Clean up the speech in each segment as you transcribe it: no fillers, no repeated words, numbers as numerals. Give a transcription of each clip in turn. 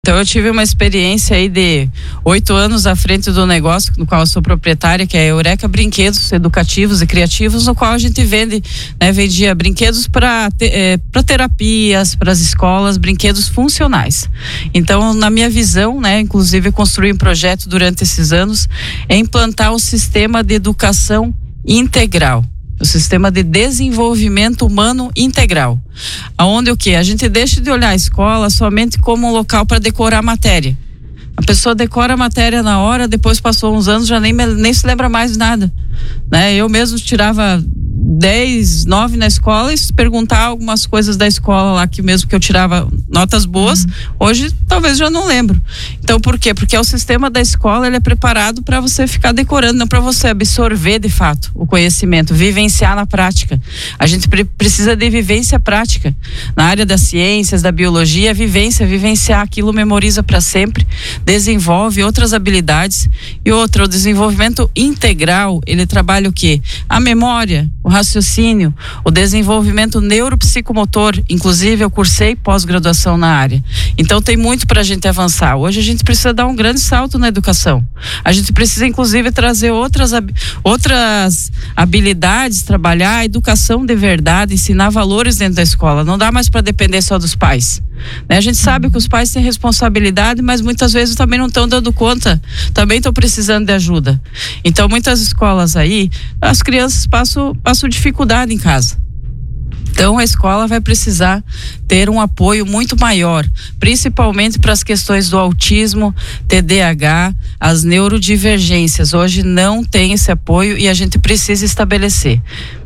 Então eu tive uma experiência aí de 8 anos à frente do negócio, no qual eu sou proprietária, que é a Eureka Brinquedos Educativos e Criativos, no qual a gente vendia brinquedos para terapias, para as escolas, brinquedos funcionais. Então, na minha visão, inclusive eu construí um projeto durante esses anos, é implantar o sistema de educação integral. O sistema de desenvolvimento humano integral, aonde a gente deixa de olhar a escola somente como um local para decorar a matéria. A pessoa decora a matéria na hora, depois passou uns anos, já nem se lembra mais de nada, Eu mesmo tirava 10, 9 na escola e se perguntar algumas coisas da escola lá, que mesmo que eu tirava notas boas, hoje talvez já não lembro. Então por quê? Porque o sistema da escola, ele é preparado para você ficar decorando, não para você absorver de fato o conhecimento, vivenciar na prática. A gente precisa de vivência prática. Na área das ciências, da biologia, vivenciar aquilo, memoriza para sempre, desenvolve outras habilidades. E o desenvolvimento integral, ele trabalha o quê? A memória, o raciocínio, o desenvolvimento neuropsicomotor. Inclusive eu cursei pós-graduação na área. Então tem muito para a gente avançar. Hoje a gente precisa dar um grande salto na educação. A gente precisa inclusive trazer outras habilidades, trabalhar a educação de verdade, ensinar valores dentro da escola. Não dá mais para depender só dos pais. A gente sabe que os pais têm responsabilidade, mas muitas vezes também não estão dando conta, também estão precisando de ajuda. Então muitas escolas aí, as crianças passam dificuldade em casa. Então a escola vai precisar ter um apoio muito maior, principalmente para as questões do autismo, TDAH, as neurodivergências. Hoje não tem esse apoio e a gente precisa estabelecer.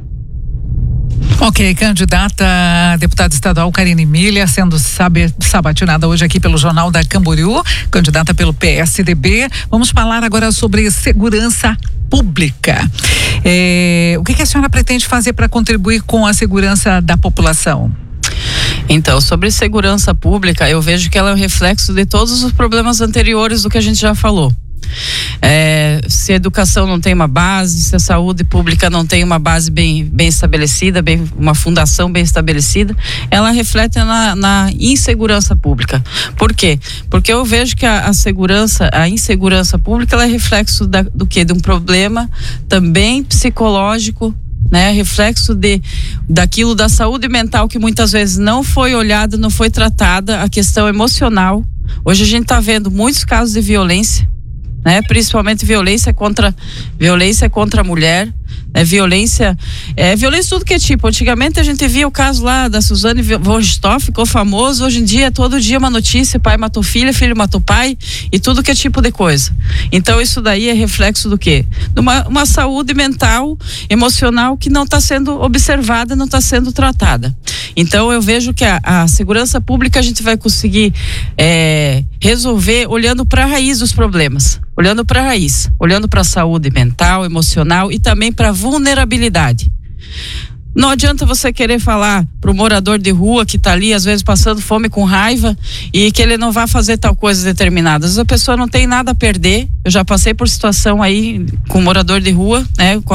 Ok, candidata a deputada estadual Karine Milha, sendo sabatinada hoje aqui pelo Jornal da Camboriú, candidata pelo PSDB. Vamos falar agora sobre segurança pública. O que a senhora pretende fazer para contribuir com a segurança da população? Então, sobre segurança pública, eu vejo que ela é um reflexo de todos os problemas anteriores do que a gente já falou. Se a educação não tem uma base, se a saúde pública não tem uma base bem estabelecida, uma fundação bem estabelecida, ela reflete na insegurança pública. Por quê? Porque eu vejo que a insegurança pública, ela é reflexo do quê? De um problema também psicológico, reflexo daquilo da saúde mental que muitas vezes não foi olhada, não foi tratada, a questão emocional. Hoje a gente está vendo muitos casos de violência, principalmente violência contra a mulher, violência tudo que é tipo. Antigamente a gente via o caso lá da Suzane von Richthofen, ficou famoso. Hoje em dia, todo dia uma notícia: pai matou filha, filho matou pai, e tudo que é tipo de coisa. Então isso daí é reflexo do quê? De uma saúde mental, emocional, que não está sendo observada, não está sendo tratada. Então eu vejo que a segurança pública a gente vai conseguir resolver olhando para a raiz dos problemas, olhando para a saúde mental, emocional e também para a vulnerabilidade. Não adianta você querer falar para o morador de rua que está ali, às vezes passando fome, com raiva, e que ele não vai fazer tal coisa determinada. Às vezes a pessoa não tem nada a perder. Eu já passei por situação aí com morador de rua,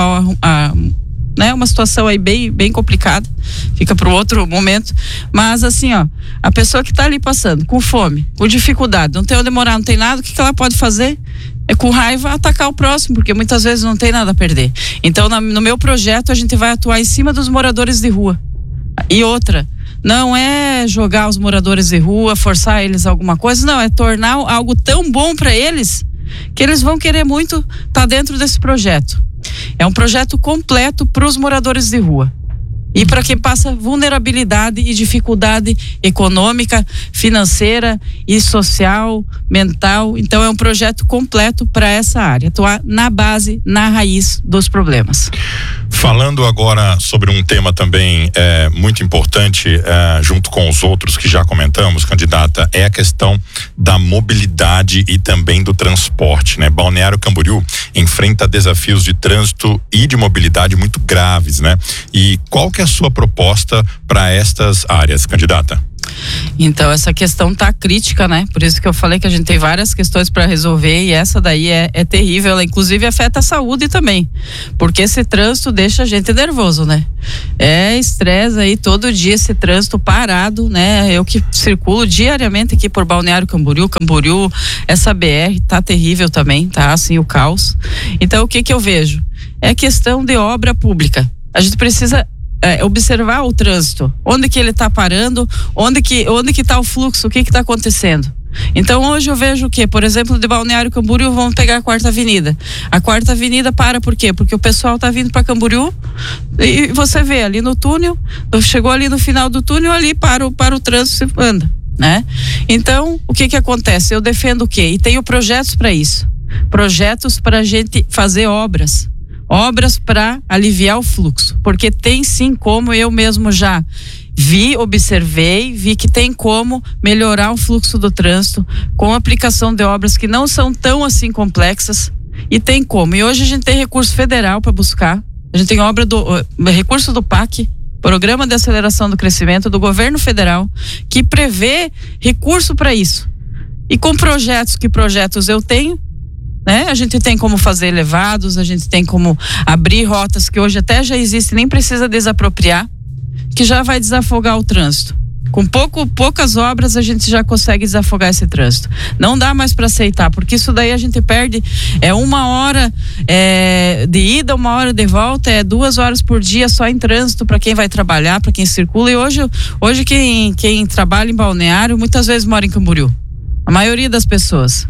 uma situação aí bem complicada, fica para o outro momento, mas assim, a pessoa que está ali passando com fome, com dificuldade, não tem onde morar, não tem nada, o que ela pode fazer? É com raiva atacar o próximo, porque muitas vezes não tem nada a perder. Então no meu projeto a gente vai atuar em cima dos moradores de rua. E outra, não é jogar os moradores de rua, forçar eles a alguma coisa, não, é tornar algo tão bom para eles que eles vão querer muito estar dentro desse projeto. É um projeto completo para os moradores de rua e para quem passa vulnerabilidade e dificuldade econômica, financeira e social, mental. Então é um projeto completo para essa área, atuar na base, na raiz dos problemas. Falando agora sobre um tema também muito importante, junto com os outros que já comentamos, candidata, é a questão da mobilidade e também do transporte, Balneário Camboriú enfrenta desafios de trânsito e de mobilidade muito graves, E qual que é a sua proposta para estas áreas, candidata? Então essa questão tá crítica, né? Por isso que eu falei que a gente tem várias questões para resolver e essa daí é terrível, ela inclusive afeta a saúde também, porque esse trânsito deixa a gente nervoso, né? É estresse aí todo dia esse trânsito parado, né? Eu que circulo diariamente aqui por Balneário Camboriú, essa BR tá terrível também, tá assim o caos. Então o que eu vejo? É questão de obra pública. A gente precisa observar o trânsito, onde que ele está parando, onde que está o fluxo, o que está acontecendo. Então hoje eu vejo o quê? Por exemplo, de Balneário Camboriú vamos pegar a Quarta Avenida. A Quarta Avenida para por quê? Porque o pessoal está vindo para Camboriú e você vê ali no túnel, chegou ali no final do túnel, ali para o trânsito e anda, né? Então o que acontece? Eu defendo o quê? E tenho projetos para isso, projetos para a gente fazer obras para aliviar o fluxo, porque tem sim como, eu mesmo já observei que tem como melhorar o fluxo do trânsito com a aplicação de obras que não são tão assim complexas, e tem como. E hoje a gente tem recurso federal para buscar, a gente tem recurso do PAC, Programa de Aceleração do Crescimento do Governo Federal, que prevê recurso para isso. E com projetos eu tenho, né? A gente tem como fazer elevados, a gente tem como abrir rotas que hoje até já existem, nem precisa desapropriar, que já vai desafogar o trânsito. Com poucas obras a gente já consegue desafogar esse trânsito. Não dá mais para aceitar, porque isso daí a gente perde 1 hora de ida, 1 hora de volta, 2 horas por dia só em trânsito para quem vai trabalhar, para quem circula. E hoje quem trabalha em Balneário muitas vezes mora em Camboriú. A maioria das pessoas.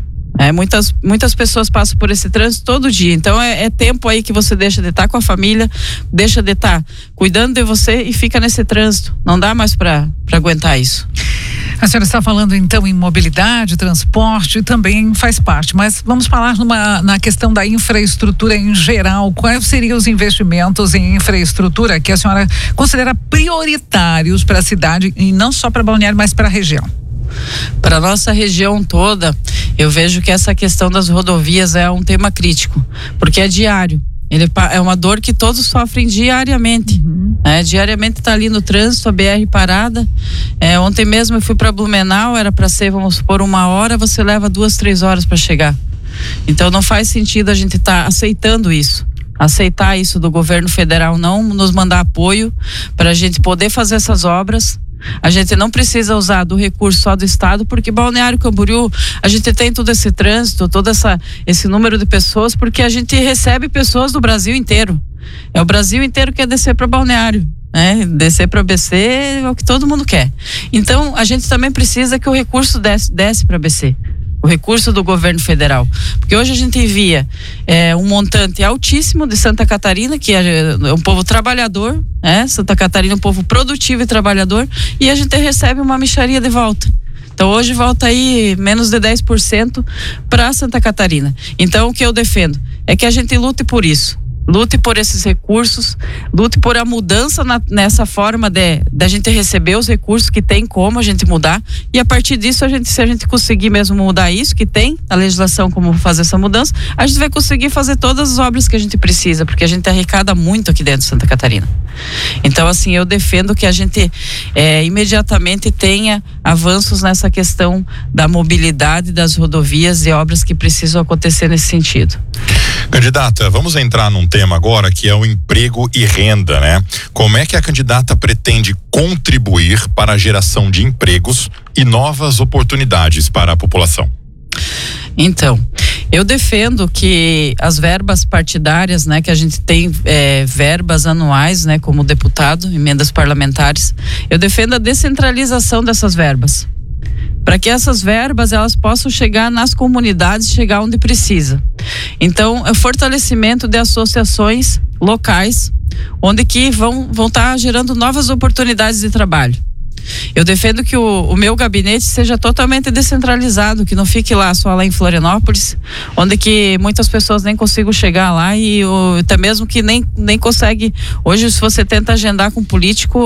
Muitas pessoas passam por esse trânsito todo dia, então é tempo aí que você deixa de estar com a família, deixa de estar cuidando de você e fica nesse trânsito. Não dá mais para aguentar isso. A senhora está falando então em mobilidade, transporte, também faz parte, mas vamos falar na questão da infraestrutura em geral. Quais seriam os investimentos em infraestrutura que a senhora considera prioritários para a cidade, e não só para Balneário, mas para a região? Para a nossa região toda, eu vejo que essa questão das rodovias é um tema crítico, porque é diário. É uma dor que todos sofrem diariamente. Diariamente está ali no trânsito, a BR parada. Ontem mesmo eu fui para Blumenau, era para ser, vamos supor, 1 hora, você leva 2, 3 horas para chegar. Então não faz sentido a gente estar aceitando isso. Aceitar isso do governo federal, não nos mandar apoio para a gente poder fazer essas obras. A gente não precisa usar do recurso só do estado, porque Balneário Camboriú, a gente tem todo esse trânsito, todo esse número de pessoas, porque a gente recebe pessoas do Brasil inteiro. É o Brasil inteiro que quer descer para Balneário, né? Descer para BC é o que todo mundo quer. Então a gente também precisa que o recurso desce para BC. O recurso do governo federal, porque hoje a gente envia um montante altíssimo de Santa Catarina, que é um povo trabalhador, Santa Catarina é um povo produtivo e trabalhador, e a gente recebe uma mixaria de volta. Então hoje volta aí menos de 10% para Santa Catarina. Então o que eu defendo é que a gente lute por isso. Lute por esses recursos, lute por a mudança nessa forma da gente receber os recursos, que tem como a gente mudar, e a partir disso, se a gente conseguir mesmo mudar isso, que tem a legislação como fazer essa mudança, a gente vai conseguir fazer todas as obras que a gente precisa, porque a gente arrecada muito aqui dentro de Santa Catarina. Então assim, eu defendo que a gente imediatamente tenha avanços nessa questão da mobilidade, das rodovias e obras que precisam acontecer nesse sentido. Candidata, vamos entrar num tema agora que é o emprego e renda, né? Como é que a candidata pretende contribuir para a geração de empregos e novas oportunidades para a população? Então, eu defendo que as verbas partidárias, né, que a gente tem verbas anuais, né, como deputado, emendas parlamentares, eu defendo a descentralização dessas verbas, para que essas verbas elas possam chegar nas comunidades, chegar onde precisa. Então, é o fortalecimento de associações locais, onde que vão estar gerando novas oportunidades de trabalho. Eu defendo que o meu gabinete seja totalmente descentralizado, que não fique só lá em Florianópolis, onde que muitas pessoas nem consigam chegar lá, e até mesmo que nem consegue. Hoje, se você tenta agendar com um político,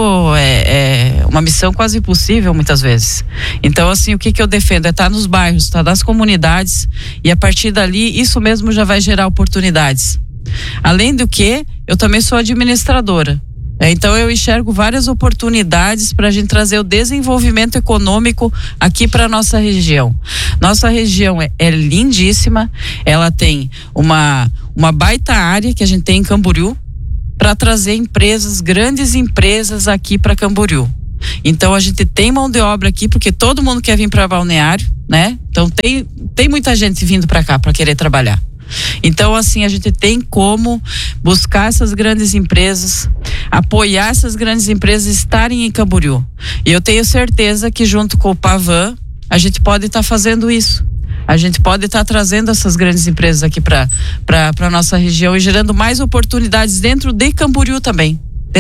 é uma missão quase impossível muitas vezes. Então assim, o que eu defendo é estar nos bairros, estar nas comunidades, e a partir dali isso mesmo já vai gerar oportunidades. Além do que, eu também sou administradora. Então eu enxergo várias oportunidades para a gente trazer o desenvolvimento econômico aqui para nossa região. Nossa região é lindíssima, ela tem uma baita área que a gente tem em Camboriú para trazer empresas, grandes empresas aqui para Camboriú. Então a gente tem mão de obra aqui porque todo mundo quer vir para Balneário, né? Então tem muita gente vindo para cá para querer trabalhar. Então assim, a gente tem como buscar essas grandes empresas, apoiar essas grandes empresas estarem em Camboriú. E eu tenho certeza que junto com o Pavan a gente pode estar fazendo isso. A gente pode estar trazendo essas grandes empresas aqui para nossa região e gerando mais oportunidades dentro de Camboriú também.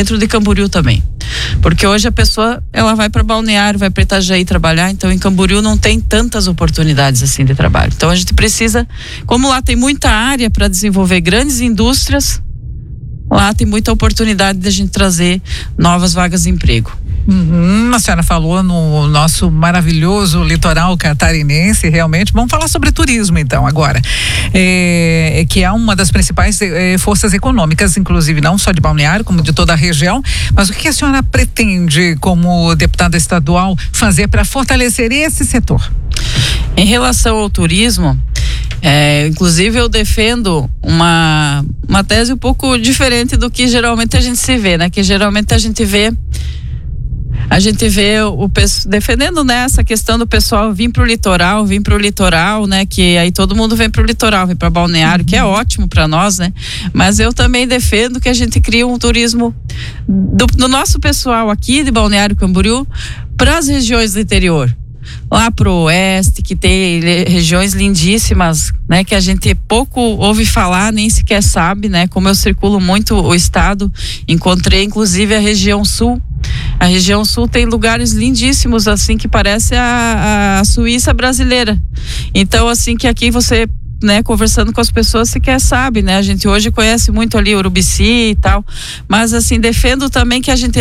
Porque hoje a pessoa, ela vai para Balneário, vai para Itajaí trabalhar, então em Camboriú não tem tantas oportunidades assim de trabalho. Então a gente precisa, como lá tem muita área para desenvolver grandes indústrias, lá tem muita oportunidade de a gente trazer novas vagas de emprego. A senhora falou no nosso maravilhoso litoral catarinense, realmente. Vamos falar sobre turismo então agora, que é uma das principais forças econômicas, inclusive não só de Balneário, como de toda a região. Mas o que a senhora pretende, como deputada estadual, fazer para fortalecer esse setor? Em relação ao turismo, inclusive eu defendo uma tese um pouco diferente do que geralmente a gente se vê, né? Que geralmente a gente vê defendendo nessa questão do pessoal vir pro litoral, né? Que aí todo mundo vem pro litoral, vem para Balneário, que é ótimo para nós, né? Mas eu também defendo que a gente crie um turismo do nosso pessoal aqui de Balneário Camboriú para as regiões do interior. Lá pro oeste, que tem regiões lindíssimas, né? Que a gente pouco ouve falar, nem sequer sabe, né? Como eu circulo muito o estado, encontrei inclusive a região sul. A região sul tem lugares lindíssimos, assim, que parece a Suíça brasileira. Então, assim, que aqui você, né, conversando com as pessoas, sequer sabe, né? A gente hoje conhece muito ali Urubici e tal, mas assim, defendo também que a gente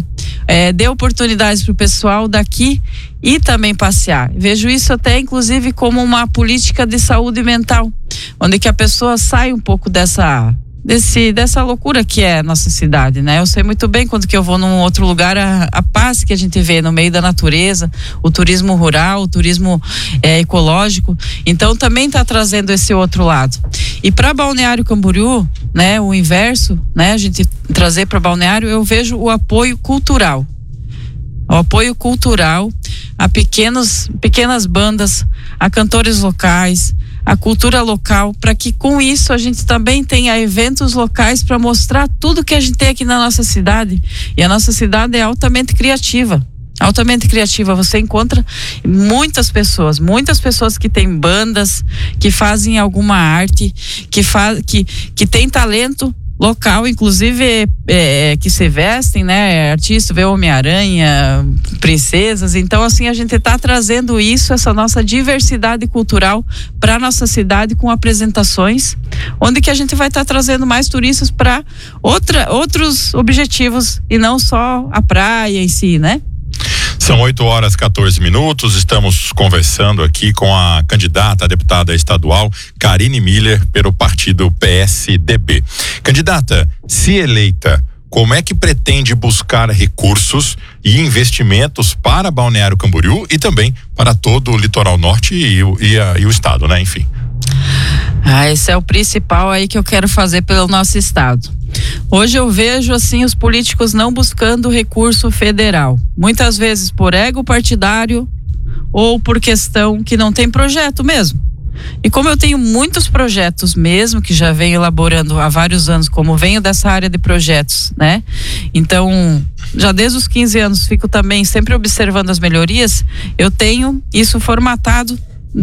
dê oportunidades pro pessoal daqui e também passear. Vejo isso até inclusive como uma política de saúde mental, onde que a pessoa sai um pouco dessa loucura que é a nossa cidade, né? Eu sei muito bem quando que eu vou num outro lugar, a paz que a gente vê no meio da natureza, o turismo rural, o turismo ecológico. Então também está trazendo esse outro lado. E para Balneário Camboriú, né, o inverso, né, a gente trazer para Balneário, eu vejo o apoio cultural. O apoio cultural a pequenas bandas, a cantores locais, a cultura local, para que com isso a gente também tenha eventos locais para mostrar tudo que a gente tem aqui na nossa cidade. E a nossa cidade é altamente criativa. Você encontra muitas pessoas que têm bandas, que fazem alguma arte, que tem talento local, inclusive que se vestem, né? Artista, vê Homem-Aranha, princesas. Então, assim, a gente está trazendo essa nossa diversidade cultural para nossa cidade com apresentações, onde que a gente vai estar trazendo mais turistas para outros objetivos e não só a praia em si, né? São 8h14, estamos conversando aqui com a candidata a deputada estadual Karine Miller pelo partido PSDB. Candidata, se eleita, como é que pretende buscar recursos e investimentos para Balneário Camboriú e também para todo o litoral norte e o estado, né? Enfim. Esse é o principal aí que eu quero fazer pelo nosso estado. Hoje eu vejo assim os políticos não buscando recurso federal, muitas vezes por ego partidário ou por questão que não tem projeto mesmo. E como eu tenho muitos projetos mesmo, que já venho elaborando há vários anos, como venho dessa área de projetos, né? Então, já desde os 15 anos fico também sempre observando as melhorias, eu tenho isso formatado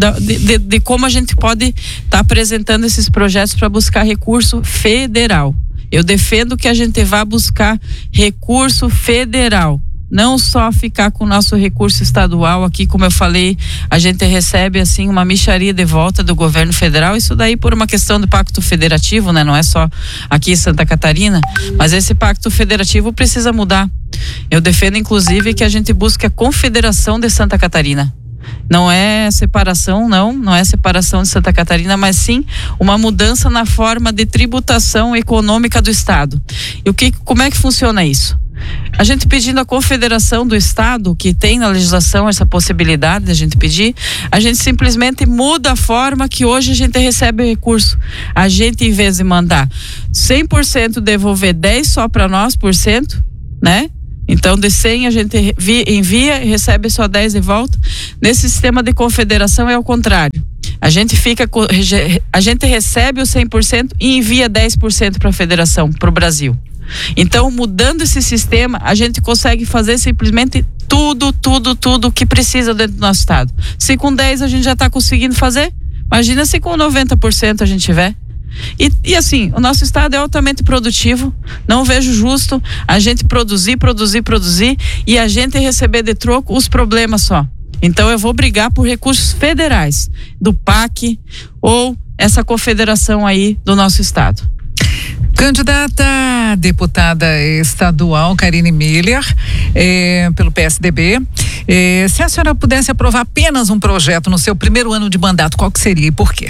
de como a gente pode estar apresentando esses projetos para buscar recurso federal. Eu defendo que a gente vá buscar recurso federal, não só ficar com o nosso recurso estadual aqui, como eu falei, a gente recebe assim uma mixaria de volta do governo federal, isso daí por uma questão do pacto federativo, né? Não é só aqui em Santa Catarina, mas esse pacto federativo precisa mudar. Eu defendo inclusive que a gente busque a Confederação de Santa Catarina. Não é separação, não é separação de Santa Catarina, mas sim uma mudança na forma de tributação econômica do Estado. E como é que funciona isso? A gente pedindo à Confederação do Estado, que tem na legislação essa possibilidade de a gente pedir, a gente simplesmente muda a forma que hoje a gente recebe o recurso. A gente, em vez de mandar 100% devolver 10% só para nós, né? Então, de 100 a gente envia e recebe só 10 de volta. Nesse sistema de confederação é o contrário. A gente recebe o 100% e envia 10% para a federação, para o Brasil. Então, mudando esse sistema, a gente consegue fazer simplesmente tudo que precisa dentro do nosso estado. Se com 10 a gente já está conseguindo fazer, imagina se com 90% a gente tiver. E assim, o nosso estado é altamente produtivo, não vejo justo a gente produzir e a gente receber de troco os problemas só. Então eu vou brigar por recursos federais, do PAC ou essa confederação aí do nosso estado. Candidata a deputada estadual Karine Miller, pelo PSDB, se a senhora pudesse aprovar apenas um projeto no seu primeiro ano de mandato, qual que seria e por quê?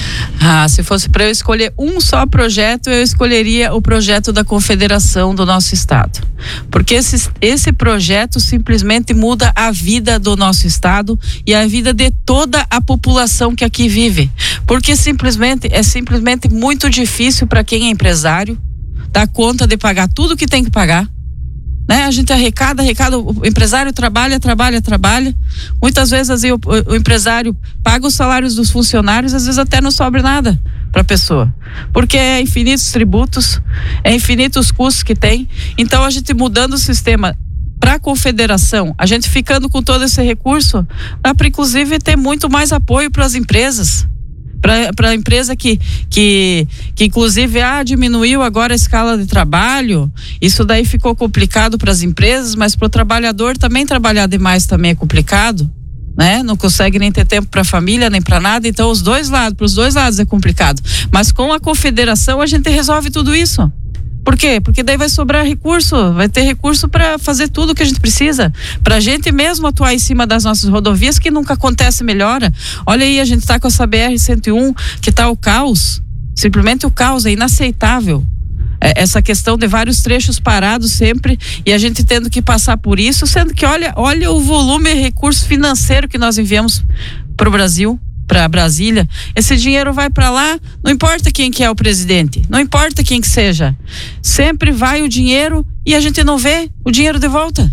Se fosse para eu escolher um só projeto, eu escolheria o projeto da confederação do nosso estado, porque esse projeto simplesmente muda a vida do nosso estado e a vida de toda a população que aqui vive, porque é simplesmente muito difícil para quem é empresário dar conta de pagar tudo que tem que pagar, né? A gente arrecada, o empresário trabalha, muitas vezes assim, o empresário paga os salários dos funcionários, às vezes até não sobra nada para a pessoa, porque é infinitos tributos, é infinitos custos que tem. Então a gente mudando o sistema para a confederação, a gente ficando com todo esse recurso, dá para inclusive ter muito mais apoio para as empresas. Para a empresa que inclusive diminuiu agora a escala de trabalho, isso daí ficou complicado para as empresas, mas para o trabalhador também trabalhar demais também é complicado, né? Não consegue nem ter tempo para a família, nem para nada, então para os dois lados é complicado, mas com a confederação a gente resolve tudo isso. Por quê? Porque daí vai sobrar recurso, vai ter recurso para fazer tudo o que a gente precisa, para a gente mesmo atuar em cima das nossas rodovias, que nunca acontece melhora. Olha aí, a gente está com essa BR-101, que está o caos, simplesmente o caos, é inaceitável. Essa questão de vários trechos parados sempre, e a gente tendo que passar por isso, sendo que olha o volume de recurso financeiro que nós enviamos para o Brasil, para Brasília. Esse dinheiro vai para lá, não importa quem que é o presidente, não importa quem que seja, sempre vai o dinheiro e a gente não vê o dinheiro de volta,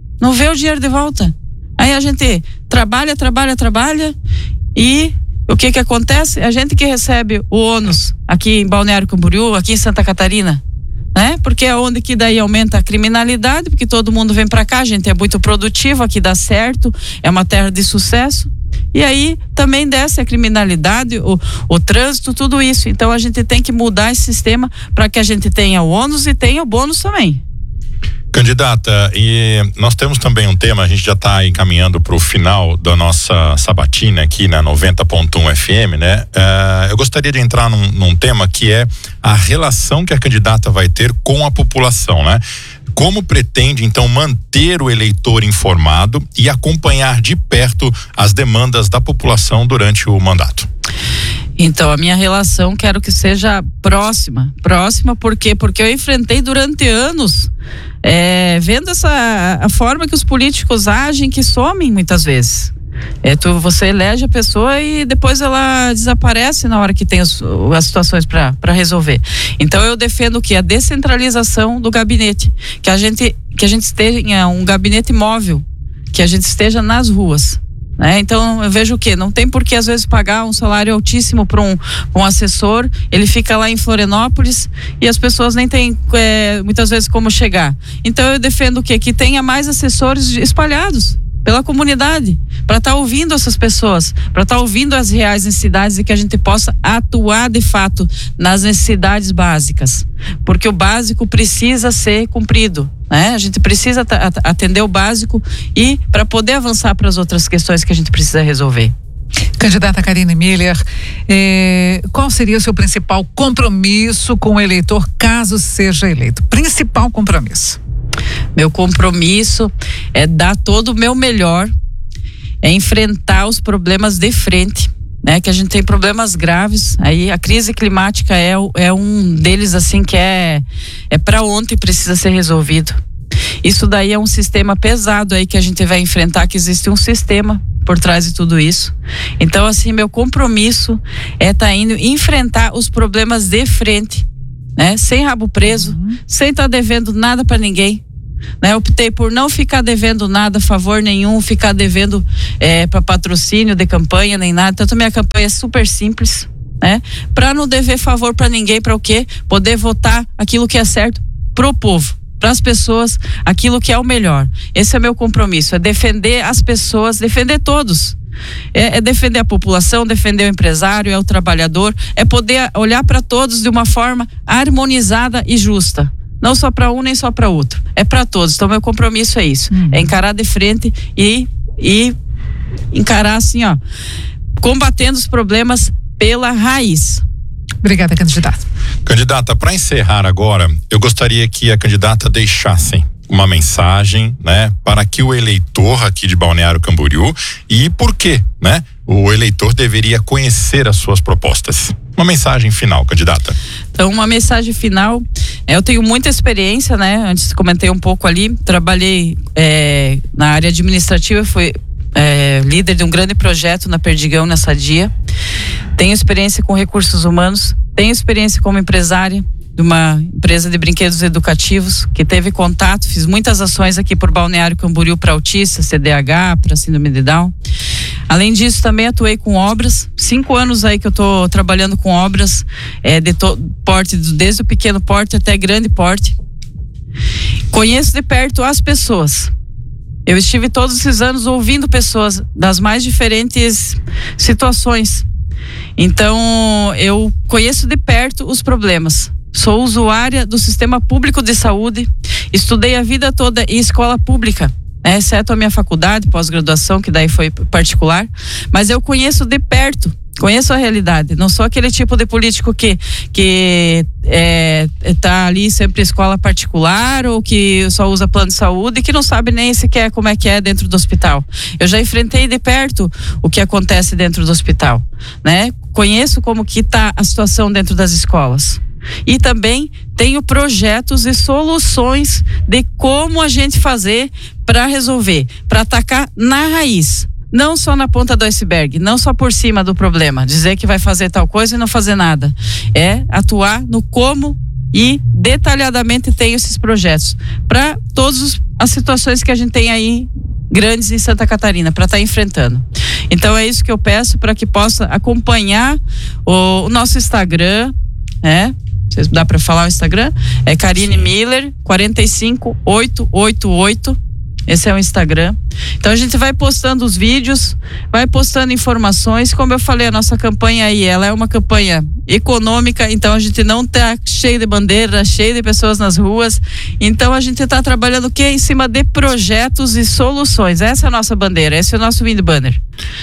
aí a gente trabalha e o que acontece? A gente que recebe o ônus aqui em Balneário Camboriú, aqui em Santa Catarina, né? Porque é onde que daí aumenta a criminalidade, porque todo mundo vem para cá, a gente é muito produtivo, aqui dá certo, é uma terra de sucesso. E aí também desce a criminalidade, o trânsito, tudo isso. Então a gente tem que mudar esse sistema para que a gente tenha o ônus e tenha o bônus também. Candidata, e nós temos também um tema, a gente já está encaminhando para o final da nossa sabatina aqui na 90.1 FM, né? Eu gostaria de entrar num tema que é a relação que a candidata vai ter com a população, né? Como pretende, então, manter o eleitor informado e acompanhar de perto as demandas da população durante o mandato? Então, a minha relação quero que seja próxima, por quê? Porque eu enfrentei durante anos, vendo a forma que os políticos agem, que somem muitas vezes. Você elege a pessoa e depois ela desaparece na hora que tem as situações para resolver. Então eu defendo que a descentralização do gabinete, que a gente tenha um gabinete móvel, que a gente esteja nas ruas, né? Então eu vejo o quê? Não tem por que às vezes pagar um salário altíssimo para um assessor, ele fica lá em Florianópolis e as pessoas nem têm muitas vezes como chegar. Então eu defendo o quê? Que tenha mais assessores espalhados pela comunidade, para estar ouvindo essas pessoas, para estar ouvindo as reais necessidades e que a gente possa atuar de fato nas necessidades básicas, porque o básico precisa ser cumprido, né? A gente precisa atender o básico e para poder avançar para as outras questões que a gente precisa resolver. Candidata Karine Miller, qual seria o seu principal compromisso com o eleitor caso seja eleito? Principal compromisso? Meu compromisso é dar todo o meu melhor é enfrentar os problemas de frente, né? Que a gente tem problemas graves, aí a crise climática é um deles, assim, que é para ontem, precisa ser resolvido. Isso daí é um sistema pesado aí que a gente vai enfrentar, que existe um sistema por trás de tudo isso. Então, assim, meu compromisso é estar indo enfrentar os problemas de frente, né? Sem rabo preso, sem estar devendo nada para ninguém, né? Optei por não ficar devendo nada, favor nenhum, ficar devendo para patrocínio de campanha nem nada. Tanto minha campanha é super simples, né? Para não dever favor para ninguém, para o quê? Poder votar aquilo que é certo pro povo, para as pessoas, aquilo que é o melhor. Esse é meu compromisso, é defender as pessoas, defender todos. É defender a população, defender o empresário, é o trabalhador, é poder olhar para todos de uma forma harmonizada e justa. Não só para um, nem só para outro. É para todos. Então, meu compromisso é isso. É encarar de frente e encarar assim, ó, combatendo os problemas pela raiz. Obrigada, candidata. Candidata, para encerrar agora, eu gostaria que a candidata deixasse uma mensagem, né, para que o eleitor aqui de Balneário Camboriú, e por quê, né, o eleitor deveria conhecer as suas propostas. Uma mensagem final, candidata. Então, uma mensagem final, eu tenho muita experiência, né, antes comentei um pouco ali, trabalhei na área administrativa, fui líder de um grande projeto na Perdigão, na Sadia. Tenho experiência com recursos humanos, tenho experiência como empresária de uma empresa de brinquedos educativos, que teve contato, fiz muitas ações aqui por Balneário Camboriú para autistas, CDH, para síndrome de Down. Além disso, também atuei com obras, 5 anos aí que eu tô trabalhando com obras de porte, desde o pequeno porte até grande porte. Conheço de perto as pessoas. Eu estive todos esses anos ouvindo pessoas das mais diferentes situações. Então, eu conheço de perto os problemas. Sou usuária do sistema público de saúde, estudei a vida toda em escola pública, né, exceto a minha faculdade, pós-graduação, que daí foi particular, mas eu conheço de perto, conheço a realidade, não sou aquele tipo de político que tá ali sempre em escola particular ou que só usa plano de saúde e que não sabe nem sequer como é que é dentro do hospital. Eu já enfrentei de perto o que acontece dentro do hospital, né? Conheço como que tá a situação dentro das escolas. E também tenho projetos e soluções de como a gente fazer para resolver, para atacar na raiz, não só na ponta do iceberg, não só por cima do problema, dizer que vai fazer tal coisa e não fazer nada. É atuar no como e detalhadamente tenho esses projetos para todas as situações que a gente tem aí grandes em Santa Catarina para estar enfrentando. Então é isso que eu peço, para que possa acompanhar o nosso Instagram, né? Dá para falar o Instagram? É Karine Miller 45888. Esse é o Instagram. Então a gente vai postando os vídeos, vai postando informações. Como eu falei, a nossa campanha aí, ela é uma campanha econômica, então a gente não tá cheio de bandeira, cheio de pessoas nas ruas. Então a gente está trabalhando o quê? Em cima de projetos e soluções. Essa é a nossa bandeira, esse é o nosso wind banner.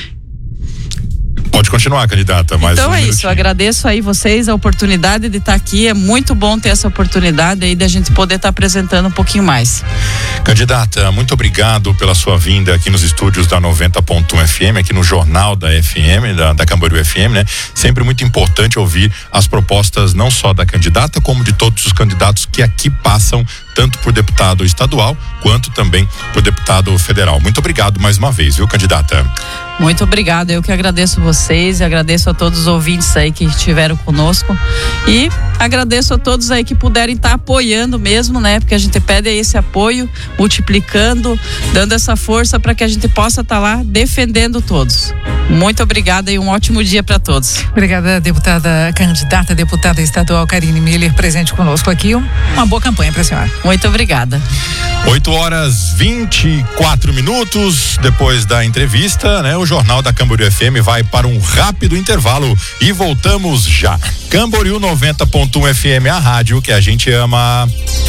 Pode continuar, candidata. Então é isso, eu agradeço aí vocês a oportunidade de estar aqui, é muito bom ter essa oportunidade aí da gente poder estar apresentando um pouquinho mais. Candidata, muito obrigado pela sua vinda aqui nos estúdios da 90.1 FM, aqui no Jornal da FM, da Camboriú FM, né? Sempre muito importante ouvir as propostas não só da candidata, como de todos os candidatos que aqui passam, tanto por deputado estadual, quanto também por deputado federal. Muito obrigado mais uma vez, viu, candidata? Muito obrigada, eu que agradeço vocês e agradeço a todos os ouvintes aí que estiveram conosco e agradeço a todos aí que puderem estar apoiando mesmo, né? Porque a gente pede esse apoio, multiplicando, dando essa força para que a gente possa estar lá defendendo todos. Muito obrigada e um ótimo dia para todos. Obrigada, candidata deputada estadual Karine Miller, presente conosco aqui. Uma boa campanha para a senhora. Muito obrigada. 8h24. Depois da entrevista, né? O Jornal da Camboriú FM vai para um rápido intervalo e voltamos já. Camboriú 90.1 FM, a rádio que a gente ama.